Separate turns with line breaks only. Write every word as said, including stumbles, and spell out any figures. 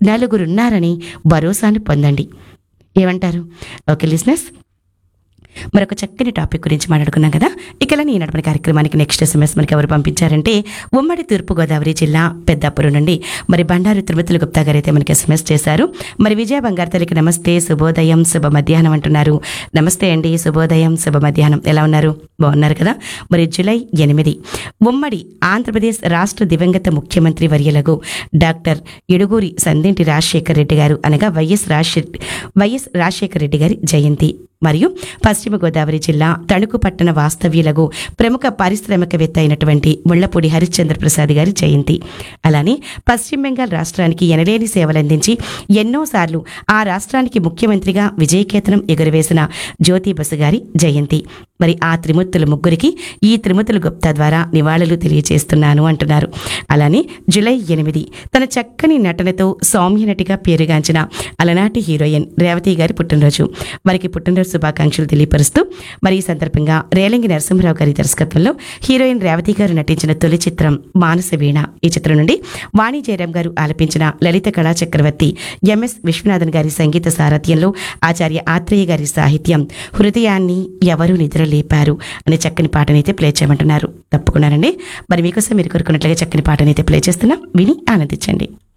నలుగురున్నారని భరోసాను పొందండి. ఏమంటారు? Okay listeners, మరొక చక్కని టాపిక్ గురించి మాట్లాడుకున్నాం కదా. ఇక ఈ నడపని కార్యక్రమానికి నెక్స్ట్ ఎస్ఎంఎస్ మనకి ఎవరు పంపించారంటే ఉమ్మడి తూర్పుగోదావరి జిల్లా పెద్దాపురం నుండి మరి బండారు తిరుమతులు గుప్తా గారు అయితే మనకి ఎస్ఎంఎస్ చేశారు. మరి విజయ బంగారు తల్లికి నమస్తే, శుభోదయం, శుభ మధ్యాహ్నం అంటున్నారు. నమస్తే అండి, శుభోదయం, శుభ మధ్యాహ్నం. ఎలా ఉన్నారు? బాగున్నారు కదా. మరి జూలై ఎనిమిది ఉమ్మడి ఆంధ్రప్రదేశ్ రాష్ట్ర దివంగత ముఖ్యమంత్రి వర్యులకు డాక్టర్ ఇడుగూరి సందింటి రాజశేఖర్ రెడ్డి గారు అనగా వైఎస్ రాజశేఖర్ వైఎస్ రాజశేఖర్ రెడ్డి గారి జయంతి. మరియు పశ్చిమ గోదావరి జిల్లా తణుకు పట్టణ వాస్తవ్యులకు ప్రముఖ పారిశ్రామికవేత్త అయినటువంటి ముళ్లపూడి హరిశ్చంద్ర ప్రసాద్ గారి జయంతి. అలానే పశ్చిమ బెంగాల్ రాష్ట్రానికి ఎనలేని సేవలందించి ఎన్నోసార్లు ఆ రాష్ట్రానికి ముఖ్యమంత్రిగా విజయకేతనం ఎగురవేసిన జ్యోతి బసు గారి జయంతి. మరి ఆ త్రిమూర్తుల ముగ్గురికి ఈ త్రిమూర్తుల గుప్తా ద్వారా నివాళులు తెలియజేస్తున్నాను అంటున్నారు. అలానే జూలై ఎనిమిది తన చక్కని నటనతో సౌమ్య నటిగా పేరుగాంచిన అలనాటి హీరోయిన్ రేవతి గారి పుట్టినరోజు. వారికి పుట్టినరోజు శుభాకాంక్షలు తెలియపరుస్తూ మరి ఈ సందర్భంగా రేలంగి నరసింహరావు గారి దర్శకత్వంలో హీరోయిన్ రేవతి గారు నటించిన తొలి చిత్రం మానస వీణ. ఈ చిత్రం నుండి వాణి జయరాం గారు ఆలపించిన లలిత కళా చక్రవర్తి ఎంఎస్ విశ్వనాథన్ గారి సంగీత సారథ్యంలో ఆచార్య ఆత్రేయ గారి సాహిత్యం హృదయాన్ని ఎవరు నిద్రలేపారు అనే చక్కని పాటనైతే ప్లే చేయమంటున్నారు. తప్పకుండానండి. మరి మీకోసం మీరు కోరుకున్నట్లుగా చక్కని పాటనైతే ప్లే చేస్తున్నాం, విని ఆనందించండి.